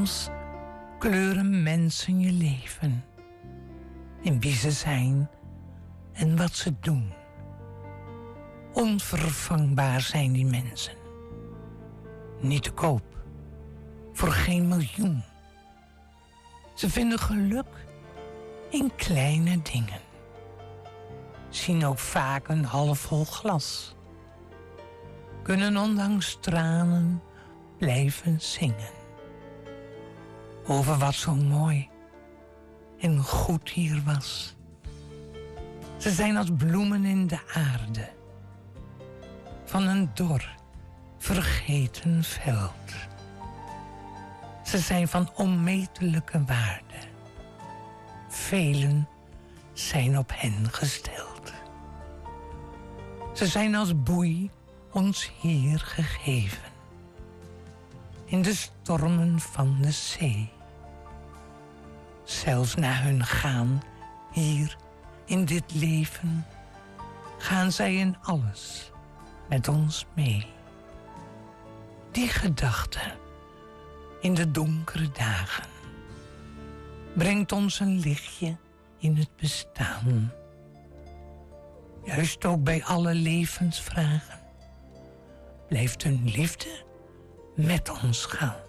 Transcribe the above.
Soms kleuren mensen je leven. In wie ze zijn en wat ze doen. Onvervangbaar zijn die mensen. Niet te koop. Voor geen miljoen. Ze vinden geluk in kleine dingen. Zien ook vaak een halfvol glas. Kunnen ondanks tranen blijven zingen. Over wat zo mooi en goed hier was. Ze zijn als bloemen in de aarde. Van een dor, vergeten veld. Ze zijn van onmetelijke waarde. Velen zijn op hen gesteld. Ze zijn als boei ons hier gegeven. In de stormen van de zee. Zelfs na hun gaan hier in dit leven, gaan zij in alles met ons mee. Die gedachte in de donkere dagen brengt ons een lichtje in het bestaan. Juist ook bij alle levensvragen blijft hun liefde met ons gaan.